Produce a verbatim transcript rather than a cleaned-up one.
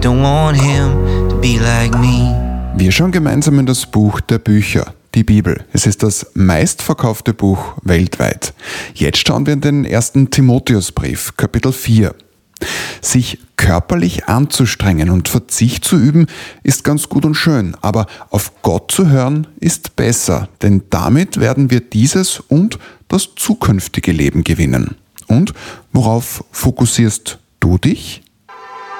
don't want him to be like me. Wir schauen gemeinsam in das Buch der Bücher, die Bibel. Es ist das meistverkaufte Buch weltweit. Jetzt schauen wir in den ersten Timotheusbrief, Kapitel vier. Sich körperlich anzustrengen und Verzicht zu üben, ist ganz gut und schön, aber auf Gott zu hören ist besser, denn damit werden wir dieses und das zukünftige Leben gewinnen. Und worauf fokussierst du dich?